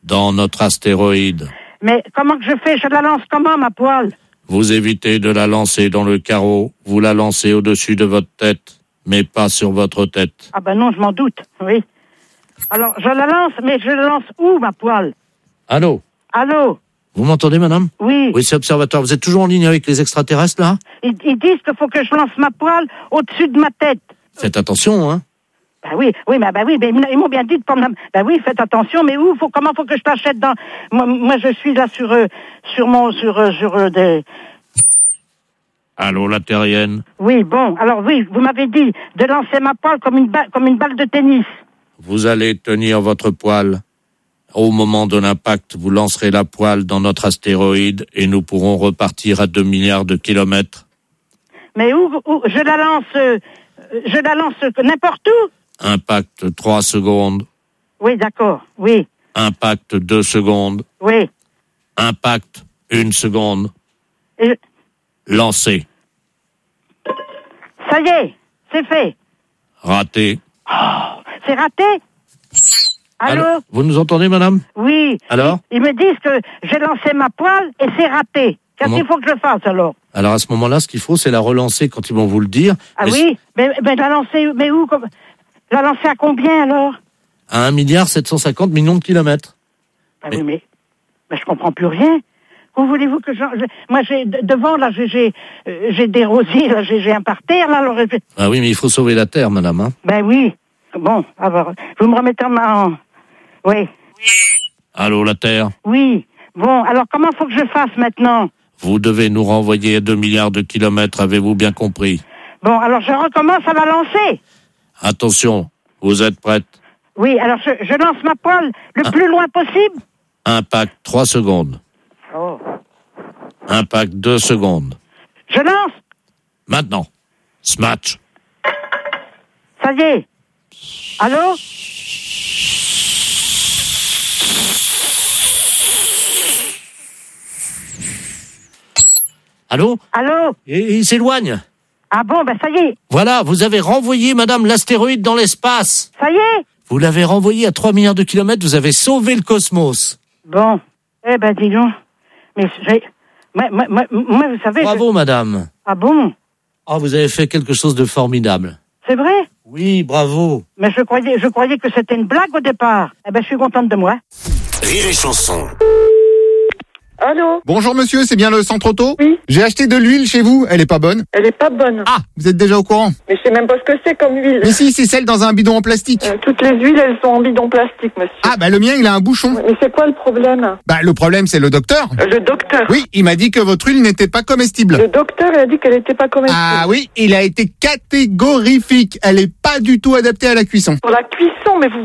dans notre astéroïde. Mais comment que je fais? Je la lance comment, ma poêle? Vous évitez de la lancer dans le carreau, vous la lancez au-dessus de votre tête, mais pas sur votre tête. Ah ben non, je m'en doute, oui. Alors, je la lance, mais je la lance où, ma poêle? Allô? Allô? Vous m'entendez, madame? Oui. Oui, c'est Observatoire. Vous êtes toujours en ligne avec les extraterrestres, là? Ils disent qu'il faut que je lance ma poêle au-dessus de ma tête. Faites attention, hein? Ben oui, mais ils m'ont bien dit de prendre Ben oui, faites attention, mais où? Comment faut que je t'achète dans... Moi, je suis là sur des... Allô, la terrienne? Oui, bon, alors oui, vous m'avez dit de lancer ma poêle comme une balle de tennis. Vous allez tenir votre poêle. Au moment de l'impact, vous lancerez la poêle dans notre astéroïde et nous pourrons repartir à 2 milliards de kilomètres. Mais où je la lance n'importe où? Impact 3 secondes. Oui, d'accord, oui. Impact 2 secondes. Oui. Impact 1 seconde. Et... Lancé. Ça y est, c'est fait. Raté. Oh, c'est raté? Allô? Vous nous entendez, madame? Oui. Alors? Ils me disent que j'ai lancé ma poêle et c'est raté. Qu'est-ce qu'il faut que je fasse, alors? Alors, à ce moment-là, ce qu'il faut, c'est la relancer quand ils vont vous le dire. Ah oui? Mais la lancer, mais où? La lancer à combien, alors? À 1,750 milliard de kilomètres. Ah oui, mais je comprends plus rien. Où voulez-vous que moi, j'ai devant, là, j'ai des rosiers, là, j'ai un parterre, là, alors... Ah oui, mais il faut sauver la Terre, madame, hein? Ben oui. Bon, alors, vous me remettez en... Oui. Allô, la Terre? Oui. Bon, alors, comment faut que je fasse, maintenant? Vous devez nous renvoyer à 2 milliards de kilomètres, avez-vous bien compris? Bon, alors, je recommence à la lancer. Attention, vous êtes prête? Oui, alors, je lance ma poêle le plus loin possible. Impact 3 secondes. Oh. Impact 2 secondes. Je lance. Maintenant. Smash. Ça y est. Allô? Allô? Allô? Et il s'éloigne. Ah bon, ben ça y est. Voilà, vous avez renvoyé, madame, l'astéroïde dans l'espace. Ça y est? Vous l'avez renvoyé à 3 milliards de kilomètres, vous avez sauvé le cosmos. Bon. Eh ben, dis donc. Mais moi, vous savez... Bravo, madame. Ah bon? Oh, vous avez fait quelque chose de formidable. C'est vrai? Oui, bravo. Mais je croyais que c'était une blague au départ. Eh ben, je suis contente de moi. Rire et chanson. Allô? Bonjour monsieur, c'est bien le centre auto? Oui. J'ai acheté de l'huile chez vous, elle est pas bonne. Elle est pas bonne. Ah, vous êtes déjà au courant? Mais je sais même pas ce que c'est comme huile. Mais si, c'est celle dans un bidon en plastique. Toutes les huiles, elles sont en bidon plastique, monsieur. Ah, bah le mien, il a un bouchon. Mais c'est quoi le problème? Bah le problème, c'est le docteur. Le docteur? Oui, il m'a dit que votre huile n'était pas comestible. Le docteur, il a dit qu'elle était pas comestible. Ah oui, il a été catégorifique. Elle est pas du tout adaptée à la cuisson. Pour la cuisson, mais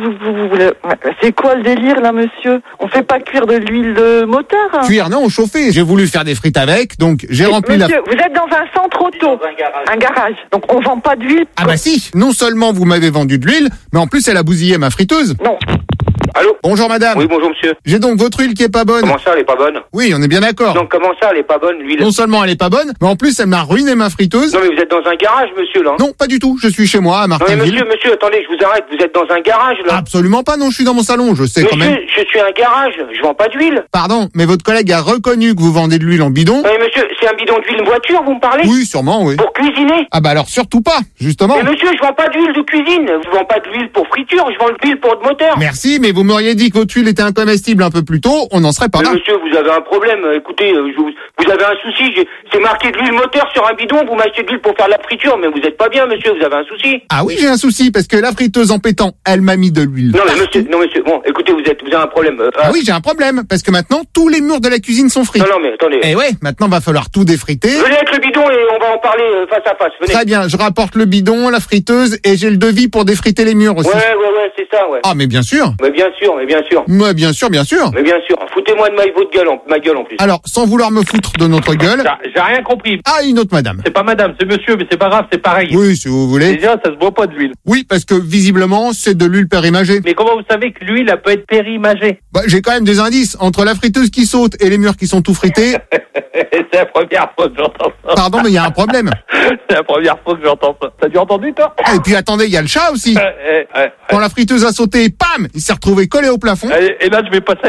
c'est quoi le délire, là, monsieur? On fait pas cuire de l'huile de moteur, hein? Cuire, non, chauffer. J'ai voulu faire des frites avec, donc j'ai rempli monsieur, vous êtes dans un centre auto. Un garage. Donc on vend pas d'huile. Ah bah si, non seulement vous m'avez vendu de l'huile, mais en plus elle a bousillé ma friteuse. Non. Allô? Bonjour madame. Oui, bonjour monsieur. J'ai donc votre huile qui est pas bonne. Comment ça, elle est pas bonne? Oui, on est bien d'accord. Donc comment ça, elle est pas bonne, l'huile? Non seulement elle est pas bonne, mais en plus elle m'a ruiné ma friteuse. Non mais vous êtes dans un garage, monsieur, là? Non, pas du tout, je suis chez moi à Non mais Martinville. monsieur, attendez, je vous arrête, vous êtes dans un garage, là? Absolument pas, non, je suis dans mon salon, je sais quand même. Monsieur, je suis un garage, je vends pas d'huile. Pardon, mais votre collègue a reconnu que vous vendez de l'huile en bidon. Non mais monsieur, c'est un bidon d'huile voiture, vous me parlez? Oui, sûrement, oui. Pour cuisiner? Ah bah alors surtout pas, justement. Mais monsieur, je vends pas d'huile de cuisine, je vends pas d'huile pour friture, je vends de l'huile pour de moteur. Merci, mais vous m'auriez dit que votre huile était incomestible un peu plus tôt, on n'en serait pas Mais là. monsieur, vous avez un problème, écoutez, vous avez un souci, c'est marqué de l'huile moteur sur un bidon, vous m'achetez de l'huile pour faire de la friture, mais vous êtes pas bien, monsieur, vous avez un souci. Ah oui, j'ai un souci, parce que la friteuse en pétant, elle m'a mis de l'huile. Non mais monsieur, bon, écoutez, vous avez un problème. Ah oui, j'ai un problème, parce que maintenant, tous les murs de la cuisine sont frits. Non mais attendez. Eh ouais, maintenant va falloir tout défriter. Venez avec le bidon et on va en parler face à face, venez. Très bien, je rapporte le bidon, la friteuse, et j'ai le devis pour défriter les murs aussi. Ouais, c'est ça, ouais. Ah mais bien sûr. Mais bien sûr. Mais bien sûr. Mais bien sûr. Foutez-moi de ma gueule en plus. Alors, sans vouloir me foutre de notre gueule. J'ai rien compris. Ah, une autre madame. C'est pas madame, c'est monsieur, mais c'est pas grave, c'est pareil. Oui, si vous voulez. Déjà, ça se boit pas de l'huile. Oui, parce que visiblement, c'est de l'huile périmagée. Mais comment vous savez que l'huile, elle peut être périmagée? Bah, j'ai quand même des indices. Entre la friteuse qui saute et les murs qui sont tout frités. C'est la première fois que j'entends ça. Pardon, mais il y a un problème. C'est la première fois que j'entends ça. T'as déjà entendu, toi? Ah, et puis attendez, il y a le chat aussi. Quand la friteuse a sauté, pam, il s'est retrouvé collé au plafond. Et là, je vais passer